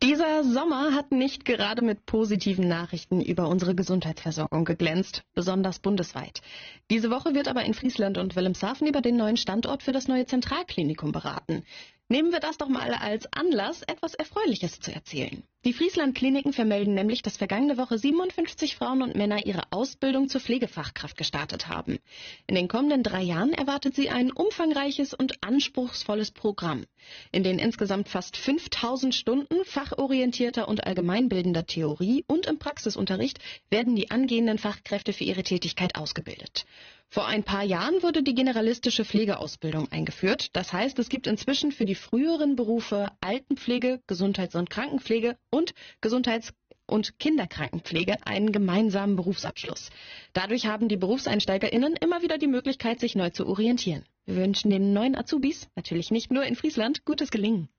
Dieser Sommer hat nicht gerade mit positiven Nachrichten über unsere Gesundheitsversorgung geglänzt, besonders bundesweit. Diese Woche wird aber in Friesland und Wilhelmshaven über den neuen Standort für das neue Zentralklinikum beraten. Nehmen wir das doch mal als Anlass, etwas Erfreuliches zu erzählen. Die Friesland-Kliniken vermelden nämlich, dass vergangene Woche 57 Frauen und Männer ihre Ausbildung zur Pflegefachkraft gestartet haben. In den kommenden 3 Jahren erwartet sie ein umfangreiches und anspruchsvolles Programm. In den insgesamt fast 5000 Stunden fachorientierter und allgemeinbildender Theorie und im Praxisunterricht werden die angehenden Fachkräfte für ihre Tätigkeit ausgebildet. Vor ein paar Jahren wurde die generalistische Pflegeausbildung eingeführt. Das heißt, es gibt inzwischen für die früheren Berufe Altenpflege, Gesundheits- und Krankenpflege und Gesundheits- und Kinderkrankenpflege einen gemeinsamen Berufsabschluss. Dadurch haben die BerufseinsteigerInnen immer wieder die Möglichkeit, sich neu zu orientieren. Wir wünschen den neuen Azubis, natürlich nicht nur in Friesland, gutes Gelingen.